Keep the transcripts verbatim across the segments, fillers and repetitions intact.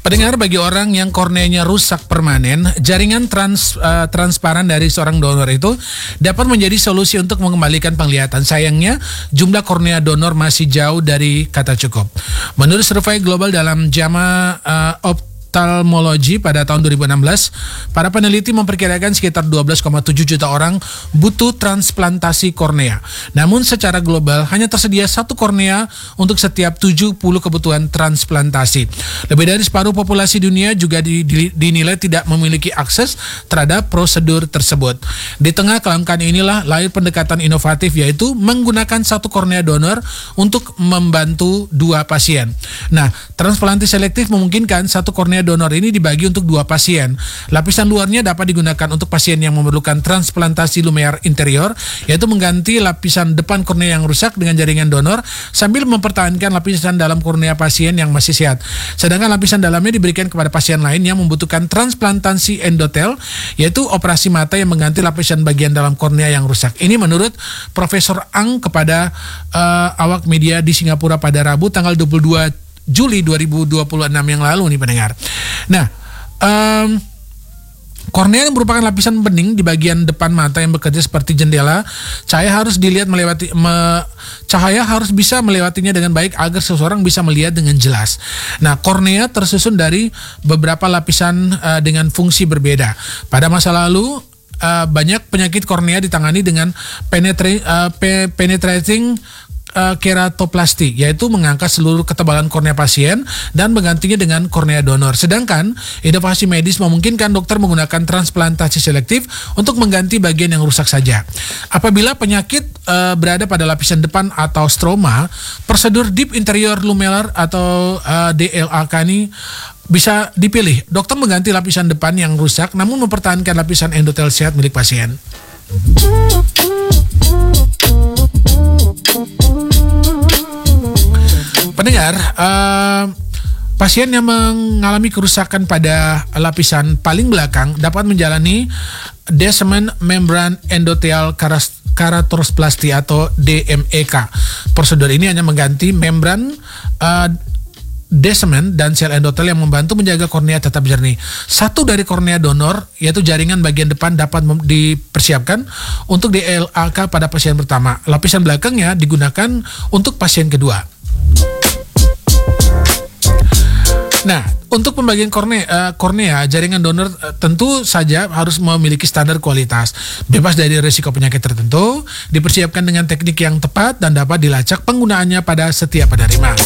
Pendengar, bagi orang yang korneanya rusak permanen, jaringan trans, uh, transparan dari seorang donor itu dapat menjadi solusi untuk mengembalikan penglihatan. Sayangnya, jumlah kornea donor masih jauh dari kata cukup. Menurut survei global dalam JAMA uh, Ophthalmology pada tahun dua ribu enam belas, para peneliti memperkirakan sekitar dua belas koma tujuh juta orang butuh transplantasi kornea. Namun secara global hanya tersedia satu kornea untuk setiap tujuh puluh kebutuhan transplantasi. Lebih dari separuh populasi dunia juga di, di, dinilai tidak memiliki akses terhadap prosedur tersebut. Di tengah kelangkaan inilah lahir pendekatan inovatif, yaitu menggunakan satu kornea donor untuk membantu dua pasien. Nah, transplantasi selektif memungkinkan satu kornea donor ini dibagi untuk dua pasien. Lapisan luarnya dapat digunakan untuk pasien yang memerlukan transplantasi lumer interior, yaitu mengganti lapisan depan kornea yang rusak dengan jaringan donor sambil mempertahankan lapisan dalam kornea pasien yang masih sehat. Sedangkan lapisan dalamnya diberikan kepada pasien lain yang membutuhkan transplantasi endotel, yaitu operasi mata yang mengganti lapisan bagian dalam kornea yang rusak. Ini menurut Profesor Ang kepada uh, awak media di Singapura pada Rabu tanggal dua puluh dua Juli dua ribu dua puluh enam yang lalu nih pendengar. Nah, um, kornea yang merupakan lapisan bening di bagian depan mata yang bekerja seperti jendela. Cahaya harus dilihat melewati me, cahaya harus bisa melewatinya dengan baik agar seseorang bisa melihat dengan jelas. Nah, kornea tersusun dari beberapa lapisan uh, dengan fungsi berbeda. Pada masa lalu uh, banyak penyakit kornea ditangani dengan penetra- uh, pe- penetrating Uh, keratoplasti, yaitu mengangkat seluruh ketebalan kornea pasien dan menggantinya dengan kornea donor. Sedangkan inovasi medis memungkinkan dokter menggunakan transplantasi selektif untuk mengganti bagian yang rusak saja. Apabila penyakit uh, berada pada lapisan depan atau stroma, prosedur deep interior lumelar atau uh, D L A K ini bisa dipilih. Dokter mengganti lapisan depan yang rusak namun mempertahankan lapisan endotel sehat milik pasien. Pendengar, uh, pasien yang mengalami kerusakan pada lapisan paling belakang dapat menjalani Descent Membrane Endothelial Keratoplasty atau D M E K. Prosedur ini hanya mengganti membran uh, descent dan sel endotel yang membantu menjaga kornea tetap jernih. Satu dari kornea donor, yaitu jaringan bagian depan, dapat mem- dipersiapkan untuk D L A K pada pasien pertama. Lapisan belakangnya digunakan untuk pasien kedua. Nah, untuk pembagian kornea, uh, kornea jaringan donor uh, tentu saja harus memiliki standar kualitas, bebas dari risiko penyakit tertentu, dipersiapkan dengan teknik yang tepat dan dapat dilacak penggunaannya pada setiap penerima.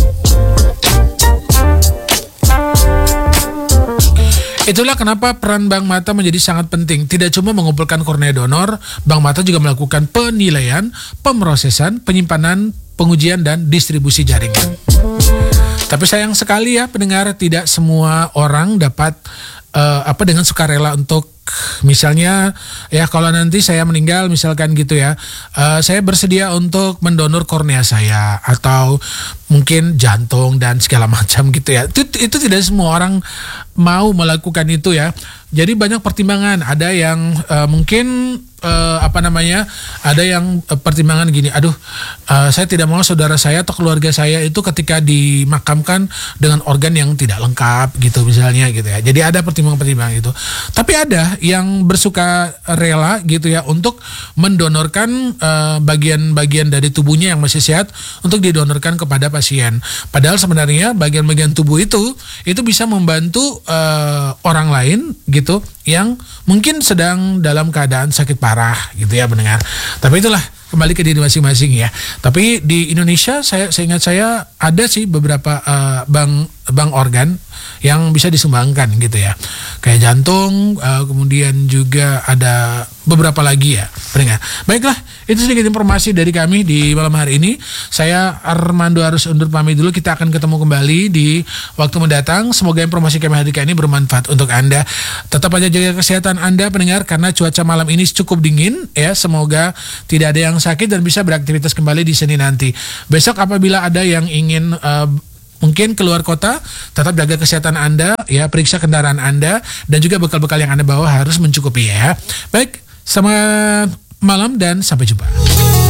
Itulah kenapa peran Bank Mata menjadi sangat penting. Tidak cuma mengumpulkan kornea donor, Bank Mata juga melakukan penilaian, pemrosesan, penyimpanan, pengujian, dan distribusi jaringan. Tapi sayang sekali ya pendengar, tidak semua orang dapat uh, apa dengan sukarela untuk misalnya ya kalau nanti saya meninggal misalkan gitu ya, uh, saya bersedia untuk mendonor kornea saya atau mungkin jantung dan segala macam gitu ya. Itu, itu tidak semua orang mau melakukan itu ya. Jadi banyak pertimbangan. Ada yang uh, mungkin uh, apa namanya? Ada yang uh, pertimbangan gini. Aduh, uh, saya tidak mau saudara saya atau keluarga saya itu ketika dimakamkan dengan organ yang tidak lengkap gitu misalnya gitu ya. Jadi ada pertimbangan-pertimbangan itu. Tapi ada yang bersuka rela gitu ya untuk mendonorkan uh, bagian-bagian dari tubuhnya yang masih sehat untuk didonorkan kepada pasien. Padahal sebenarnya bagian-bagian tubuh itu itu bisa membantu uh, orang lain gitu yang mungkin sedang dalam keadaan sakit parah gitu ya mendengar. Tapi itulah kembali ke diri masing-masing ya. Tapi di Indonesia saya seingat saya ada sih beberapa uh, bank bank organ yang bisa disumbangkan gitu ya. Kayak jantung, uh, kemudian juga ada beberapa lagi ya pendengar. Baiklah, itu sedikit informasi dari kami di malam hari ini. Saya Armando harus undur pamit dulu. Kita akan ketemu kembali di waktu mendatang. Semoga informasi kami hadirkan ini bermanfaat untuk Anda. Tetap aja jaga kesehatan Anda pendengar, karena cuaca malam ini cukup dingin ya. Semoga tidak ada yang sakit dan bisa beraktivitas kembali di Senin nanti. Besok apabila ada yang ingin uh, mungkin keluar kota, tetap jaga kesehatan Anda ya, periksa kendaraan Anda dan juga bekal-bekal yang Anda bawa harus mencukupi ya. Baik, selamat malam dan sampai jumpa.